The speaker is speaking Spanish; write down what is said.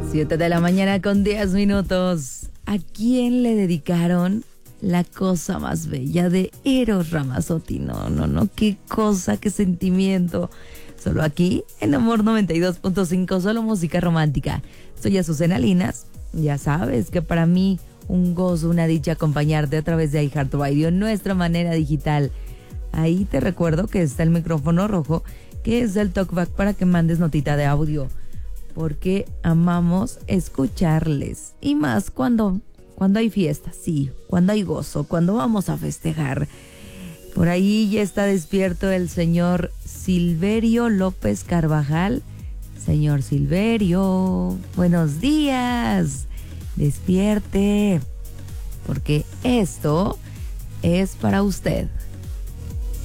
7 de la mañana con 10 minutos. ¿A quién le dedicaron la cosa más bella de Eros Ramazzotti? No, qué cosa, qué sentimiento. Solo aquí, en Amor 92.5, solo música romántica. Soy Azucena Linas. Ya sabes que para mí un gozo, una dicha acompañarte a través de iHeartRadio, nuestra manera digital. Ahí te recuerdo que está el micrófono rojo, que es el talkback para que mandes notita de audio, porque amamos escucharles. Y más cuando hay fiesta, sí, cuando hay gozo, cuando vamos a festejar. Por ahí ya está despierto el señor Silverio López Carvajal. Señor Silverio, buenos días. Despierte, porque esto es para usted.